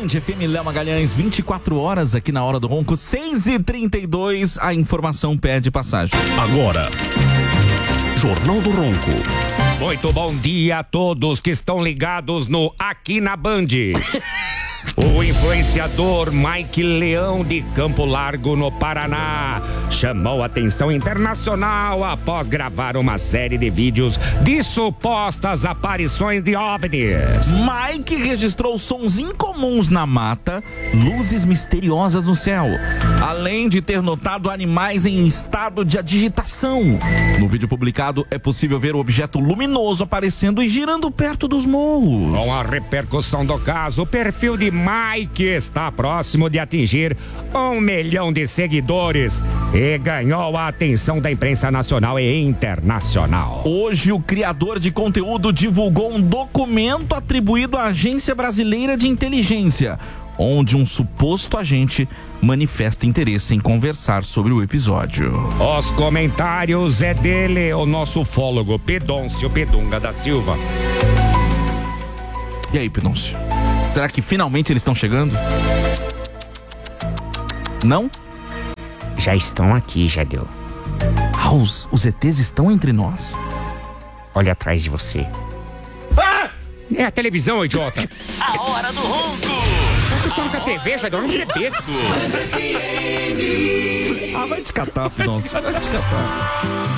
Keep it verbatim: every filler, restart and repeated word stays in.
F M, Léo Magalhães, vinte e quatro horas aqui na Hora do Ronco, seis e trinta e dois, a informação pede passagem. Agora, Jornal do Ronco. Muito bom dia a todos que estão ligados no Aqui na Band. O influenciador Mike Leão de Campo Largo, no Paraná, chamou a atenção internacional após gravar uma série de vídeos de supostas aparições de OVNIs. Mike registrou sons incomuns na mata, luzes misteriosas no céu, além de ter notado animais em estado de agitação. No vídeo publicado, é possível ver o objeto luminoso aparecendo e girando perto dos morros. Com a repercussão do caso, o perfil de Mike está próximo de atingir um milhão de seguidores e ganhou a atenção da imprensa nacional e internacional. Hoje, o criador de conteúdo divulgou um documento atribuído à Agência Brasileira de Inteligência, onde um suposto agente manifesta interesse em conversar sobre o episódio. Os comentários é dele, o nosso ufólogo Pedôncio Pedunga da Silva. E aí, Pedôncio? Será que finalmente eles estão chegando? Não? Já estão aqui, já deu. Ah, os, os E Tês estão entre nós? Olha atrás de você. Ah! É a televisão, idiota. A Hora do Ronco. Vocês estão na T V, já deu, não sei besta. Ah, vai te catar, Pedôncio. Vai te catar.